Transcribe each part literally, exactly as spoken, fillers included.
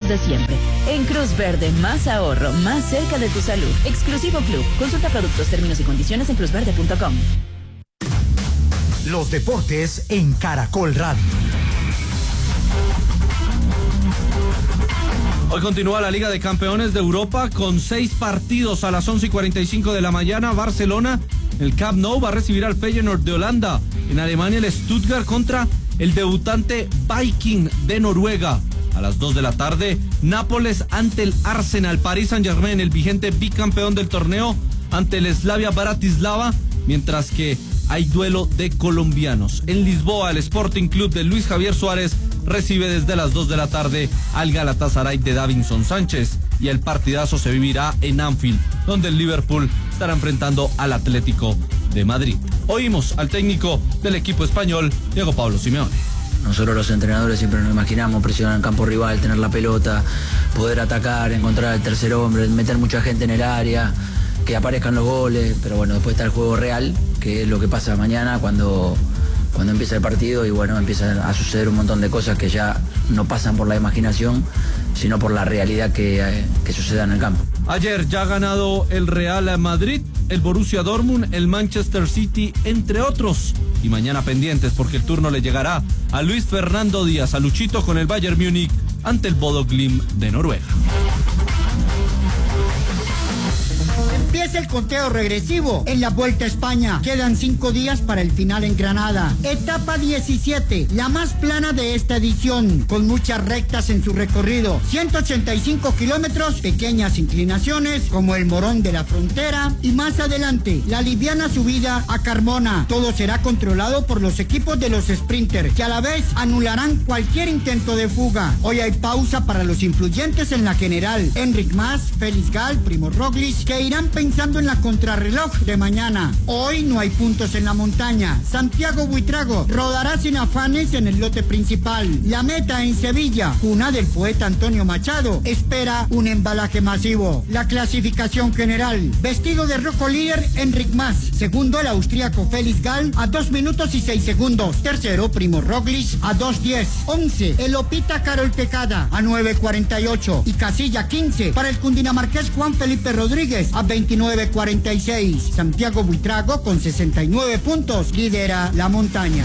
de siempre. En Cruz Verde, más ahorro, más cerca de tu salud. Exclusivo Club. Consulta productos, términos y condiciones en cruz verde punto com. Los deportes en Caracol Radio. Hoy continúa la Liga de Campeones de Europa con seis partidos a las once y cuarenta y cinco de la mañana. Barcelona, el Camp Nou, va a recibir al Feyenoord de Holanda. En Alemania, el Stuttgart contra el debutante Viking de Noruega. A las dos de la tarde, Nápoles ante el Arsenal. Paris Saint-Germain, el vigente bicampeón del torneo, ante el Slavia Bratislava, mientras que hay duelo de colombianos. En Lisboa, el Sporting Club de Luis Javier Suárez recibe desde las dos de la tarde al Galatasaray de Davinson Sánchez, y el partidazo se vivirá en Anfield, donde el Liverpool estará enfrentando al Atlético de Madrid. Oímos al técnico del equipo español, Diego Pablo Simeone. Nosotros los entrenadores siempre nos imaginamos presionar en campo rival, tener la pelota, poder atacar, encontrar al tercer hombre, meter mucha gente en el área, que aparezcan los goles, pero bueno, después está el juego real, que es lo que pasa mañana cuando, cuando empieza el partido, y bueno, empiezan a suceder un montón de cosas que ya no pasan por la imaginación, sino por la realidad que, que suceda en el campo. Ayer ya ha ganado el Real Madrid, el Borussia Dortmund, el Manchester City, entre otros. Y mañana pendientes, porque el turno le llegará a Luis Fernando Díaz, a Luchito, con el Bayern Múnich ante el Bodo Glimt de Noruega. Empieza el conteo regresivo en la Vuelta a España. Quedan cinco días para el final en Granada. Etapa diecisiete, la más plana de esta edición, con muchas rectas en su recorrido. ciento ochenta y cinco kilómetros, pequeñas inclinaciones como el Morón de la Frontera, y más adelante la liviana subida a Carmona. Todo será controlado por los equipos de los sprinters, que a la vez anularán cualquier intento de fuga. Hoy hay pausa para los influyentes en la general. Enric Mas, Félix Gal, Primo Roglic, que irán pensando en la contrarreloj de mañana. Hoy no hay puntos en la montaña. Santiago Buitrago rodará sin afanes en el lote principal. La meta en Sevilla, cuna del poeta Antonio Machado, espera un embalaje masivo. La clasificación general: vestido de rojo líder Enric Mas, segundo el austríaco Félix Gal a dos minutos y seis segundos, tercero Primo Roglic a dos diez, once el Opita Carol Tecada a nueve cuarenta y ocho, y casilla quince para el cundinamarqués Juan Felipe Rodríguez a veintinueve cuarenta y seis. Santiago Buitrago, con sesenta y nueve puntos, lidera la montaña.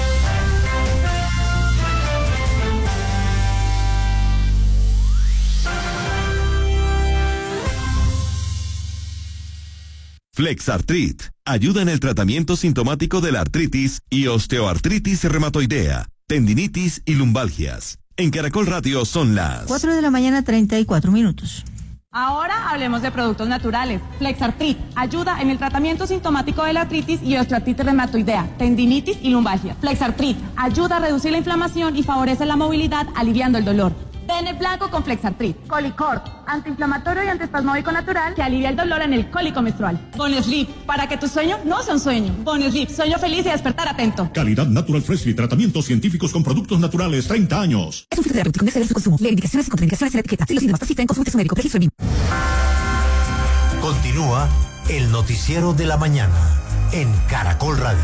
Flexartrit ayuda en el tratamiento sintomático de la artritis y osteoartritis reumatoidea, tendinitis y lumbalgias. En Caracol Radio son las cuatro de la mañana, treinta y cuatro minutos. Ahora hablemos de productos naturales. Flexartrit ayuda en el tratamiento sintomático de la artritis y osteoartritis reumatoidea, tendinitis y lumbalgia. Flexartrit ayuda a reducir la inflamación y favorece la movilidad, aliviando el dolor. Pene blanco con Flexartrit. Colicort, antiinflamatorio y antiespasmódico natural que alivia el dolor en el cólico menstrual. Bonesleep, para que tu sueño no sea un sueño. Bonesleep, sueño feliz y despertar atento. Calidad Natural Freshly, tratamientos científicos con productos naturales, treinta años. Es un filtro terapéutico, no exceder su consumo. Leer indicaciones y contraindicaciones en la etiqueta. Si los síntomas persisten, consulte a su médico. Registro BIM. Continúa el noticiero de la mañana en Caracol Radio.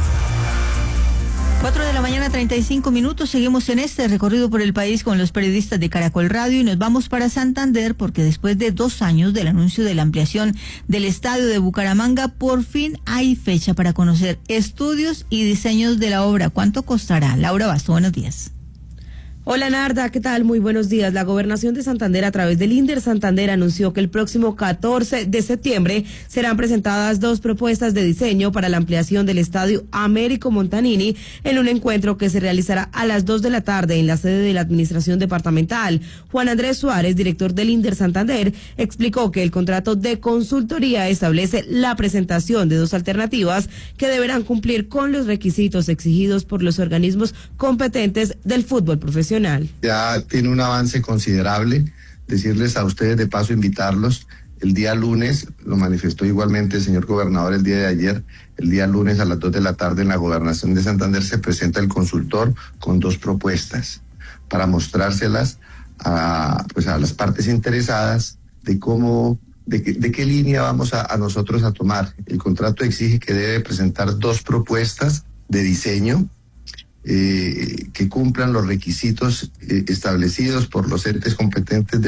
cuatro de la mañana, treinta y cinco minutos. Seguimos en este recorrido por el país con los periodistas de Caracol Radio y nos vamos para Santander, porque después de dos años del anuncio de la ampliación del estadio de Bucaramanga, por fin hay fecha para conocer estudios y diseños de la obra. ¿Cuánto costará? Laura Basto, buenos días. Hola Narda, ¿qué tal? Muy buenos días. La Gobernación de Santander, a través del INDER Santander, anunció que el próximo catorce de septiembre serán presentadas dos propuestas de diseño para la ampliación del estadio Américo Montanini en un encuentro que se realizará a las dos de la tarde en la sede de la Administración Departamental. Juan Andrés Suárez, director del INDER Santander, explicó que el contrato de consultoría establece la presentación de dos alternativas que deberán cumplir con los requisitos exigidos por los organismos competentes del fútbol profesional. Ya tiene un avance considerable. Decirles a ustedes, de paso, invitarlos. El día lunes, lo manifestó igualmente el señor gobernador el día de ayer, el día lunes a las dos de la tarde en la Gobernación de Santander se presenta el consultor con dos propuestas para mostrárselas a, pues a las partes interesadas de cómo, de, qué, de qué línea vamos a, a nosotros a tomar. El contrato exige que debe presentar dos propuestas de diseño Eh, que cumplan los requisitos eh, establecidos por los entes competentes de